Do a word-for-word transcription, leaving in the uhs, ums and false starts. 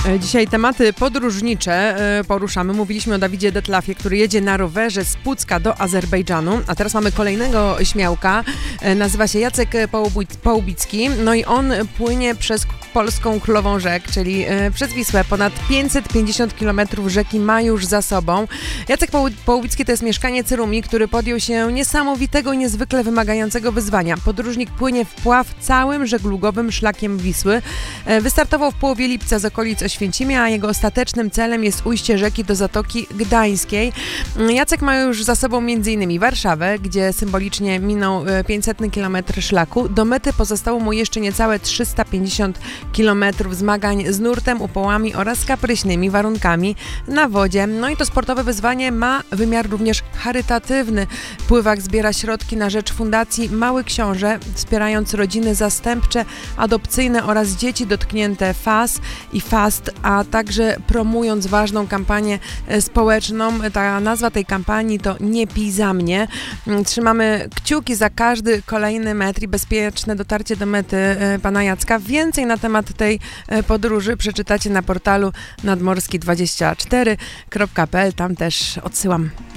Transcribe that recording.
Dzisiaj tematy podróżnicze poruszamy. Mówiliśmy o Dawidzie Detlafie, który jedzie na rowerze z Pucka do Azerbejdżanu, a teraz mamy kolejnego śmiałka. Nazywa się Jacek Połubicki, no i on płynie przez polską królową rzek, czyli przez Wisłę. Ponad pięćset pięćdziesiąt kilometrów rzeki ma już za sobą. Jacek Połubicki to jest mieszkaniec Rumi, który podjął się niesamowitego i niezwykle wymagającego wyzwania. Podróżnik płynie w pław całym żeglugowym szlakiem Wisły. Wystartował w połowie lipca z okolic Oświęcimia, a jego ostatecznym celem jest ujście rzeki do Zatoki Gdańskiej. Jacek ma już za sobą między innymi Warszawę, gdzie symbolicznie minął pięćset kilometrów szlaku. Do mety pozostało mu jeszcze niecałe trzysta pięćdziesiąt kilometrów zmagań z nurtem, upałami oraz kapryśnymi warunkami na wodzie. No i to sportowe wyzwanie ma wymiar również charytatywny. Pływak zbiera środki na rzecz Fundacji Mały Książę, wspierając rodziny zastępcze, adopcyjne oraz dzieci dotknięte F A S i F A S T, a także promując ważną kampanię społeczną. Ta nazwa tej kampanii to Nie pij za mnie. Trzymamy kciuki za każdy kolejny metr i bezpieczne dotarcie do mety pana Jacka. Więcej na temat tej podróży przeczytacie na portalu nadmorski dwadzieścia cztery kropka p l. Tam też odsyłam.